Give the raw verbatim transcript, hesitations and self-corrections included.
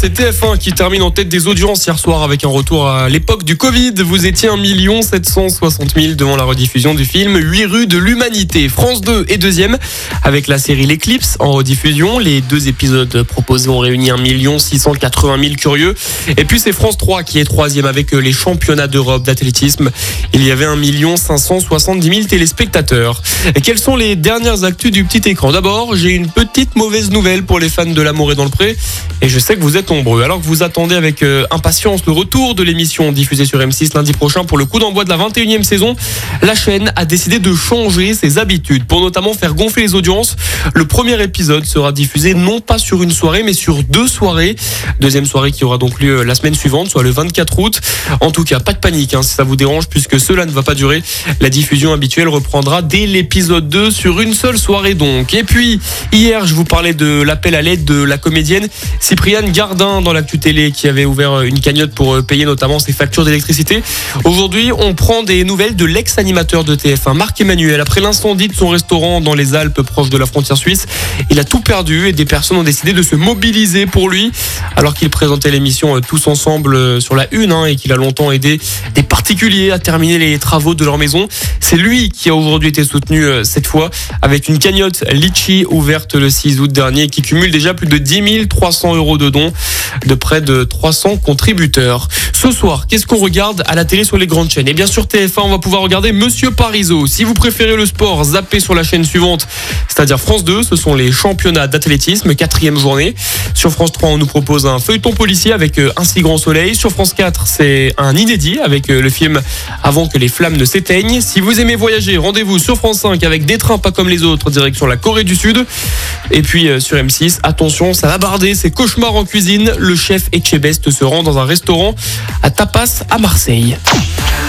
C'est T F un qui termine en tête des audiences hier soir avec un retour à l'époque du Covid. Vous étiez un million sept cent soixante mille devant la rediffusion du film huit rues de l'humanité. France deux est deuxième avec la série L'Éclipse en rediffusion. Les deux épisodes proposés ont réuni un million six cent quatre-vingt mille curieux. Et puis c'est France trois qui est troisième avec les championnats d'Europe d'athlétisme. Il y avait un million cinq cent soixante-dix mille téléspectateurs. Et quelles sont les dernières actus du petit écran? D'abord, j'ai une petite mauvaise nouvelle pour les fans de L'amour est dans le pré. Et je sais que vous êtes nombreux. Alors que vous attendez avec euh, impatience le retour de l'émission diffusée sur M six lundi prochain pour le coup d'envoi de la vingt et unième saison, la chaîne a décidé de changer ses habitudes pour notamment faire gonfler les audiences. Le premier épisode sera diffusé non pas sur une soirée mais sur deux soirées. Deuxième soirée qui aura donc lieu la semaine suivante, soit le vingt-quatre août. En tout cas, pas de panique hein, si ça vous dérange puisque cela ne va pas durer. La diffusion habituelle reprendra dès l'épisode deux sur une seule soirée donc. Et puis, hier, je vous parlais de l'appel à l'aide de la comédienne Cypriane Gardin dans l'actu télé qui avait ouvert une cagnotte pour payer notamment ses factures d'électricité. Aujourd'hui, on prend des nouvelles de l'ex-animateur de T F un, Marc Emmanuel. Après l'incendie de son restaurant dans les Alpes proche de la frontière suisse, il a tout perdu et des personnes ont décidé de se mobiliser pour lui. Alors qu'il présentait l'émission Tous Ensemble sur la Une hein, et qu'il a longtemps aidé des particuliers à terminer les travaux de leur maison, c'est lui qui a aujourd'hui été soutenu cette fois avec une cagnotte Litchi ouverte le six août dernier qui cumule déjà plus de dix mille trois cents euros de dons de près de trois cents contributeurs. Ce soir, qu'est-ce qu'on regarde à la télé sur les grandes chaînes? Et bien sûr T F un, on va pouvoir regarder Monsieur Parisot. Si vous préférez le sport, zappez sur la chaîne suivante, c'est-à-dire France deux, ce sont les championnats d'athlétisme, quatrième journée. Sur France trois, on nous propose un feuilleton policier avec Un si grand soleil. Sur France quatre, c'est un inédit avec le film Avant que les flammes ne s'éteignent. Si vous aimez voyager, rendez-vous sur France cinq avec Des trains pas comme les autres, direction la Corée du Sud. Et puis sur M six, attention, ça va barder, c'est cauchemar en cuisine. Le chef Etchebest se rend dans un restaurant à tapas à Marseille.